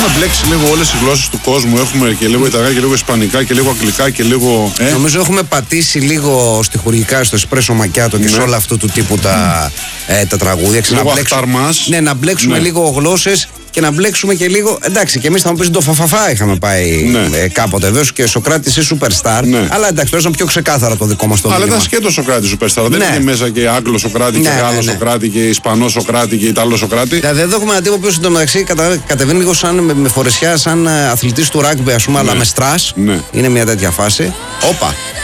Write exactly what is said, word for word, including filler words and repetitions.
έχουμε μπλέξει λίγο όλες οι γλώσσες του κόσμου. Έχουμε και λίγο Ιταλικά και λίγο Ισπανικά και λίγο Αγγλικά και λίγο. Ε? Νομίζω έχουμε πατήσει λίγο στιχουργικά στο Espresso Macchiato και ναι. σε όλα αυτού του τύπου τα, ε, τα τραγούδια. Λίγο αχταρμάς. Ναι, να μπλέξουμε ναι. λίγο γλώσσες και να μπλέξουμε και λίγο. Εντάξει, και εμείς θα μου πεις το φαφαφά είχαμε πάει ναι. ε, κάποτε. Βέβαια και Σοκράτης ή Superstar. Ναι. Αλλά εντάξει, τώρα ήταν πιο ξεκάθαρα το δικό μας το αλλά δίλημα. ήταν σκέτο Σοκράτη Superstar. Ναι. Δεν είναι μέσα και Άγγλο Σοκράτη ναι, και Γάλλο ναι, ναι. Σοκράτη και Ισπανό Σοκράτη και Ιταλό Σοκράτη. Δηλαδή εδώ έχουμε ένα τύπο που εντωμεταξύ κατα... κατεβαίνει λίγο σαν με, με φορεσιά, σαν αθλητής του ράγκμπι, α πούμε, ναι. αλλά με στρας. Ναι. Είναι μια τέτοια φάση. Όπα.